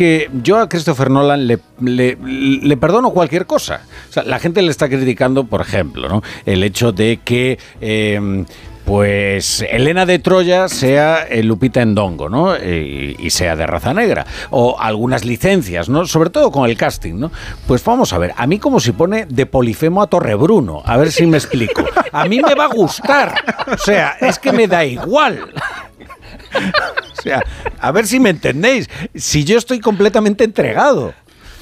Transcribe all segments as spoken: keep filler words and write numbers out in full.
que yo a Christopher Nolan le, le, le perdono cualquier cosa. O sea, la gente le está criticando, por ejemplo, ¿no?, el hecho de que eh, pues Helena de Troya sea eh, Lupita Nyong'o, ¿no? Eh, y sea de raza negra. O algunas licencias, ¿no? Sobre todo con el casting, ¿no? Pues vamos a ver, a mí como si pone de Polifemo a Torrebruno, a ver si me explico. A mí me va a gustar. O sea, es que me da igual. O sea, a ver si me entendéis. Si yo estoy completamente entregado.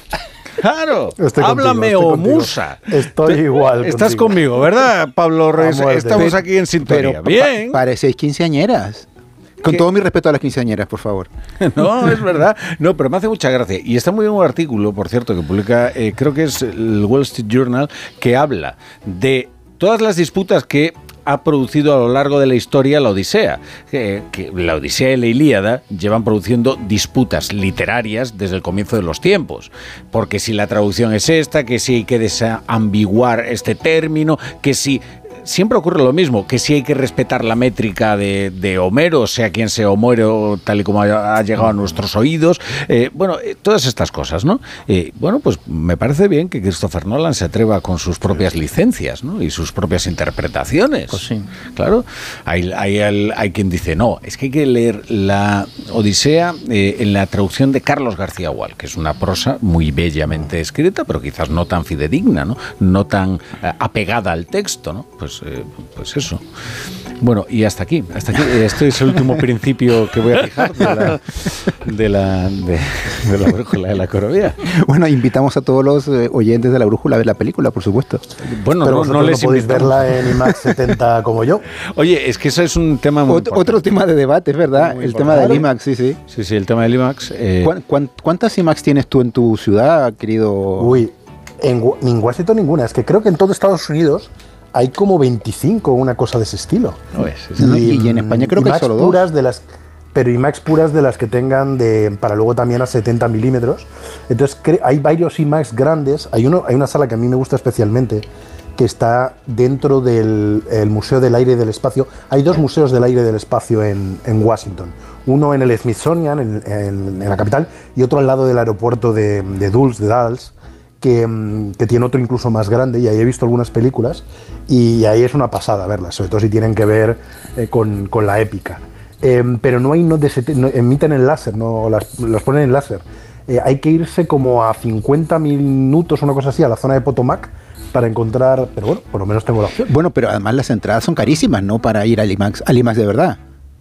Claro, estoy háblame contigo, o musa. Estoy igual. Estás contigo. conmigo, ¿verdad, Pablo Reyes? Estamos aquí en sintonía. Pero bien. Pa parecéis quinceañeras. Con ¿Qué? Todo mi respeto a las quinceañeras, por favor. No, es verdad. No, pero me hace mucha gracia. Y está muy bien un artículo, por cierto, que publica, eh, creo que es el Wall Street Journal, que habla de todas las disputas que ha producido a lo largo de la historia la Odisea. Que, que la Odisea y la Ilíada llevan produciendo disputas literarias desde el comienzo de los tiempos. Porque si la traducción es esta, que si hay que desambiguar este término, que si... Siempre ocurre lo mismo, que si hay que respetar la métrica de, de Homero, sea quien sea Homero, tal y como ha, ha llegado a nuestros oídos. Eh, bueno, eh, todas estas cosas, ¿no? Eh, bueno, pues me parece bien que Christopher Nolan se atreva con sus propias licencias, ¿no? Y sus propias interpretaciones. Pues sí. Claro. Hay, hay, hay, hay quien dice, no, es que hay que leer la Odisea eh, en la traducción de Carlos García Gual, que es una prosa muy bellamente escrita, pero quizás no tan fidedigna, ¿no? No tan eh, apegada al texto, ¿no? Pues Pues, eh, pues eso. Bueno, y hasta aquí. Hasta aquí. Este es el último principio que voy a fijar de la, de la, de, de la brújula de la Corovía. Bueno, invitamos a todos los eh, oyentes de la brújula a ver la película, por supuesto. Bueno, pero no, no les no podéis invitamos. verla en IMAX setenta como yo. Oye, es que eso es un tema muy Ot Otro tema de debate, es verdad. Muy el importante. tema del IMAX, sí, sí. Sí, sí, el tema del IMAX. Eh... ¿Cuán, cuán, ¿Cuántas IMAX tienes tú en tu ciudad, querido? Uy, en, en Washington ninguna. Es que creo que en todo Estados Unidos hay como veinticinco, una cosa de ese estilo. No es, es y, y en España creo que hay solo puras dos. De las, pero IMAX puras de las que tengan de, para luego también a setenta milímetros. Entonces hay varios IMAX grandes. Hay, uno, hay una sala que a mí me gusta especialmente, que está dentro del el Museo del Aire y del Espacio. Hay dos museos del aire y del espacio en, en Washington. Uno en el Smithsonian, en, en, en la capital, y otro al lado del aeropuerto de, de Dulles, de Dallas. Que, que tiene otro incluso más grande, y ahí he visto algunas películas y ahí es una pasada verlas, sobre todo si tienen que ver eh, con, con la épica. Eh, pero no hay, no, de, no emiten en láser, no las, las ponen en láser. Eh, hay que irse como a cincuenta minutos, una cosa así, a la zona de Potomac para encontrar, pero bueno, por lo menos tengo la opción. Bueno, pero además las entradas son carísimas, ¿no? Para ir al IMAX, al IMAX de verdad.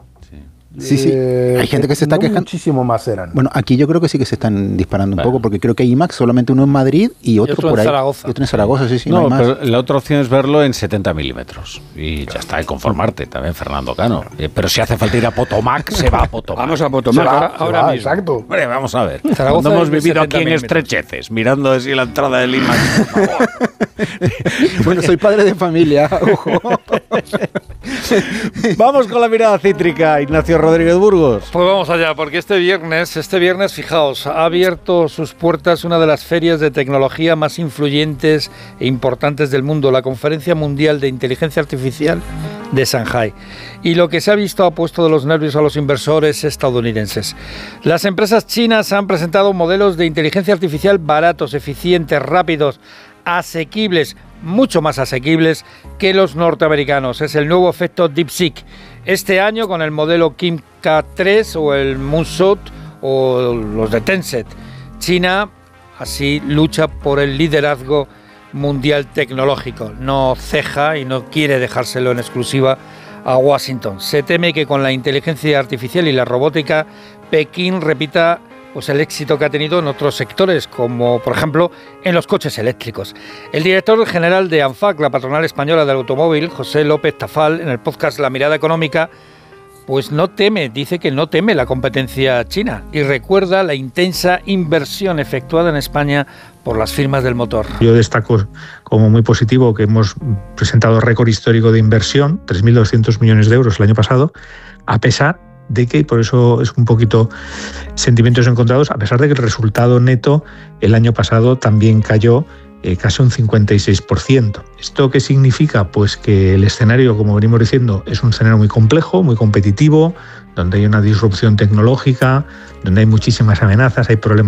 Sí, sí. Eh, hay gente que se está no quejando. Muchísimo más eran. Bueno, aquí yo creo que sí que se están disparando un bueno. poco, porque creo que hay IMAX solamente uno en Madrid y otro, y otro por en ahí. Zaragoza. Y otro en Zaragoza, sí, sí. No, no hay pero más. la otra opción es verlo en setenta milímetros. Y claro, ya está, y conformarte también, Fernando Cano. Eh, pero si hace falta ir a Potomac, se va a Potomac. Vamos a Potomac va, ahora, ahora va, mismo. Exacto. Hombre, vamos a ver. Zaragoza Cuando hemos vivido setenta aquí en estrecheces, mirando así la entrada del IMAX, por favor. Bueno, soy padre de familia, ojo. Vamos con la mirada cítrica, Ignacio Rodríguez Burgos. Pues vamos allá, porque este viernes, este viernes, fijaos, ha abierto sus puertas una de las ferias de tecnología más influyentes e importantes del mundo, la Conferencia Mundial de Inteligencia Artificial de Shanghái. Y lo que se ha visto ha puesto de los nervios a los inversores estadounidenses. Las empresas chinas han presentado modelos de inteligencia artificial baratos, eficientes, rápidos, asequibles, mucho más asequibles que los norteamericanos. Es el nuevo efecto DeepSeek. Este año con el modelo Kim K tres o el Moonshot o los de Tencent. China así lucha por el liderazgo mundial tecnológico. No ceja y no quiere dejárselo en exclusiva a Washington. Se teme que con la inteligencia artificial y la robótica Pekín repita pues el éxito que ha tenido en otros sectores, como por ejemplo en los coches eléctricos. El director general de ANFAC, la patronal española del automóvil, José López Tafal, en el podcast La Mirada Económica, pues no teme, dice que no teme la competencia china y recuerda la intensa inversión efectuada en España por las firmas del motor. Yo destaco como muy positivo que hemos presentado récord histórico de inversión, tres mil doscientos millones de euros el año pasado, a pesar de que, y por eso es un poquito sentimientos encontrados, a pesar de que el resultado neto el año pasado también cayó eh, casi un cincuenta y seis por ciento. ¿Esto qué significa? Pues que el escenario, como venimos diciendo, es un escenario muy complejo, muy competitivo, donde hay una disrupción tecnológica, donde hay muchísimas amenazas, hay problemas